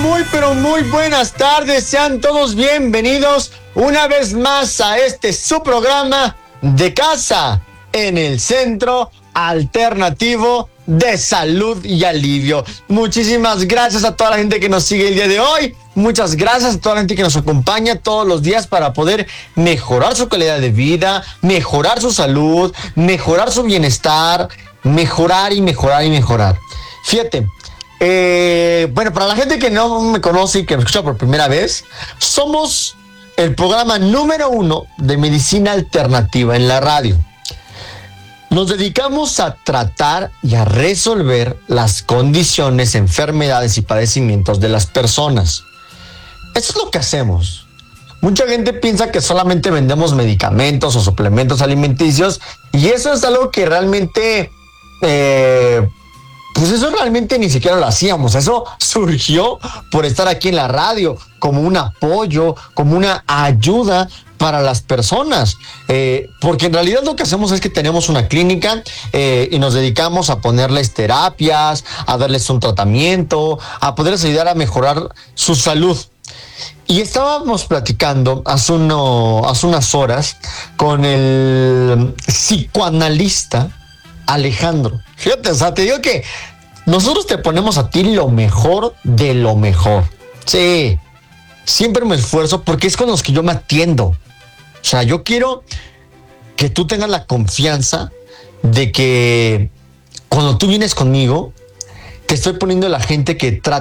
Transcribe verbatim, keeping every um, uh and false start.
muy, pero muy buenas tardes. Sean todos bienvenidos una vez más a este su programa de casa en el Centro Alternativo de Salud y Alivio. Muchísimas gracias a toda la gente que nos sigue el día de hoy. Muchas gracias a toda la gente que nos acompaña todos los días para poder mejorar su calidad de vida, mejorar su salud, mejorar su bienestar, mejorar y mejorar y mejorar. Fíjate, eh, bueno, para la gente que no me conoce y que me escucha por primera vez, somos el programa número uno de medicina alternativa en la radio. Nos dedicamos a tratar y a resolver las condiciones, enfermedades y padecimientos de las personas. Eso es lo que hacemos. Mucha gente piensa que solamente vendemos medicamentos o suplementos alimenticios y eso es algo que realmente, eh, pues eso realmente ni siquiera lo hacíamos. Eso surgió por estar aquí en la radio como un apoyo, como una ayuda para las personas, eh, porque en realidad lo que hacemos es que tenemos una clínica eh, y nos dedicamos a ponerles terapias, a darles un tratamiento, a poderles ayudar a mejorar su salud. Y estábamos platicando hace, uno, hace unas horas con el psicoanalista Alejandro. Fíjate, o sea, te digo que nosotros te ponemos a ti lo mejor de lo mejor. Sí, siempre me esfuerzo porque es con los que yo me atiendo. O sea, yo quiero que tú tengas la confianza de que cuando tú vienes conmigo, te estoy poniendo la gente que trata